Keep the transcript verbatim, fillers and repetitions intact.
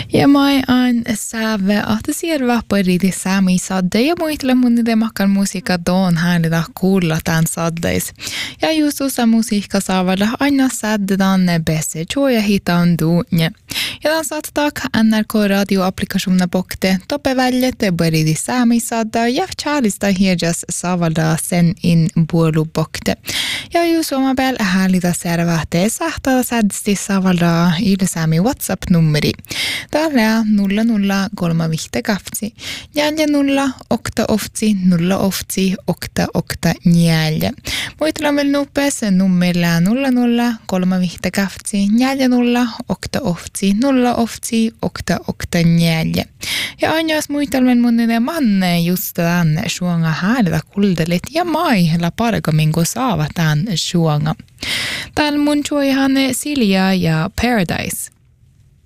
Ja mai an säve ahta sierva paridi sami sadde ja muitele munnide makkan musiikka doon häälida kuulla tämän saddeis. Ja just osa musiikka saavalla aina säddedan bässe choja hitaan duunje. Ja tämän saattatak N R K-radioapplikasjona bokte toppe väljet paridi sami sadda ja chaalista hierjas saavalla sen in puolu bokte. Ja just oma pääl häälida servahte sahtaa sädsti saavalla ilsami WhatsApp-nummeri. Täällä nolla nolla kolme viisi kaksi, neljä nolla okta oftsi, nolla oftsi, okta okta neljä. Muitella meillä nopeassa nummerilla nolla nolla kolme viisi kaksi, neljä nolla okta oftsi, nolla oftsi, okta okta neljä. Ja ainoas muitella meillä monille manne just tämän suonga häältä kultelit ja maihella paremmin kuin saavat tämän suonga. Täällä mun ihan Silja ja Paradise.